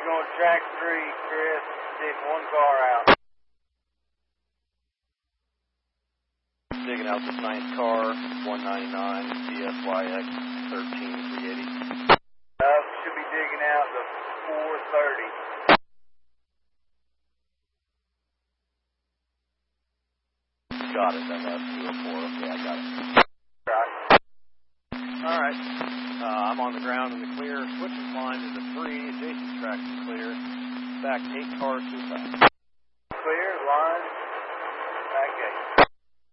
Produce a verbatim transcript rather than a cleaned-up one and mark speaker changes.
Speaker 1: going track three, Chris. Take one car out.
Speaker 2: Digging out this ninth car, one ninety-nine C S Y X thirteen three eighty.
Speaker 1: Uh, should be digging out the four thirty.
Speaker 2: Got it, then that's two oh four. Okay, I got it.
Speaker 1: Right.
Speaker 2: All right. Uh, I'm on the ground in the clear. Switching line is a three. Adjacent track is clear. Back eight cars to the back.
Speaker 1: Clear.